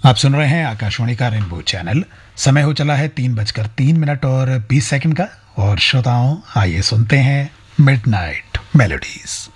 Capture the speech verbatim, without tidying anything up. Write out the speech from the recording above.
आप सुन रहे हैं आकाशवाणी का रेनबो चैनल। समय हो चला है तीन बजकर तीन मिनट और बीस सेकंड का। और श्रोताओं, आइए सुनते हैं मिडनाइट मेलोडीज।